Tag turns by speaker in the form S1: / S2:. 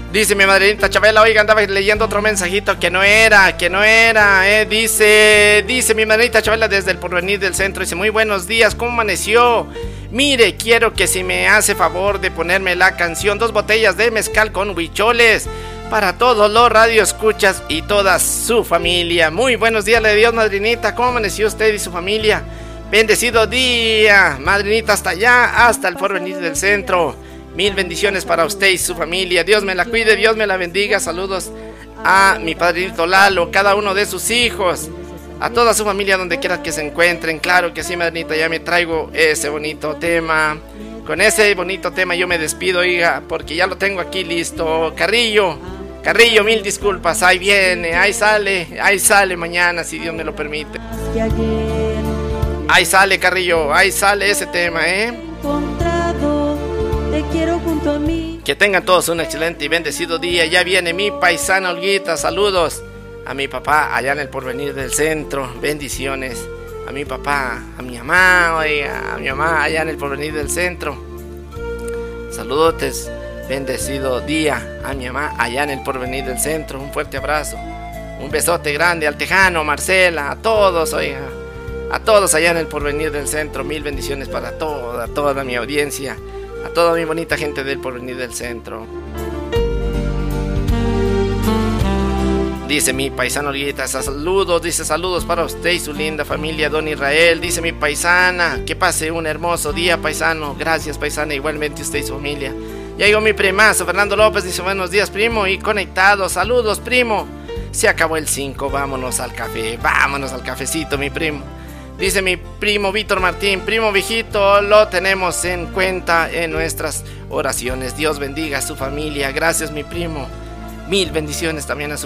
S1: Dice mi madrinita Chabela, oiga, andaba leyendo otro mensajito que no era, dice mi madrinita Chabela desde el Porvenir del Centro, dice, muy buenos días, ¿cómo amaneció? Mire, quiero que si me hace favor de ponerme la canción 2 botellas de mezcal con huicholes para todos los radioescuchas y toda su familia. Muy buenos días, le Dios, madrinita, ¿cómo amaneció usted y su familia? Bendecido día, madrinita, hasta allá, hasta el Porvenir del Centro. Mil bendiciones para usted y su familia. Dios me la cuide, Dios me la bendiga. Saludos a mi padrinito Lalo, cada uno de sus hijos, a toda su familia donde quiera que se encuentren. Claro que sí, madrinita, ya me traigo ese bonito tema. Con ese bonito tema yo me despido, hija, porque ya lo tengo aquí listo. Carrillo, mil disculpas. Ahí viene, ahí sale mañana, si Dios me lo permite. Ahí sale, Carrillo, ahí sale ese tema,
S2: Te quiero junto a mí.
S1: Que tengan todos un excelente y bendecido día. Ya viene mi paisana Olguita. Saludos a mi papá allá en el Porvenir del Centro. Bendiciones a mi papá, a mi mamá, oiga, a mi mamá allá en el Porvenir del Centro. Saludotes, bendecido día a mi mamá allá en el Porvenir del Centro. Un fuerte abrazo, un besote grande al Tejano, Marcela, a todos, oiga, a todos allá en el Porvenir del Centro. Mil bendiciones para toda mi audiencia, a toda mi bonita gente del Porvenir del Centro. Dice mi paisano Olguita, saludos, dice saludos para usted y su linda familia, don Israel. Dice mi paisana, que pase un hermoso día, paisano. Gracias, paisana, igualmente usted y su familia. Ya llegó mi primazo, Fernando López, dice buenos días, primo, y conectado. Saludos, primo. Se acabó el 5, vámonos al café, vámonos al cafecito, mi primo. Dice mi primo Víctor Martín, primo viejito, lo tenemos en cuenta en nuestras oraciones. Dios bendiga a su familia. Gracias, mi primo. Mil bendiciones también a su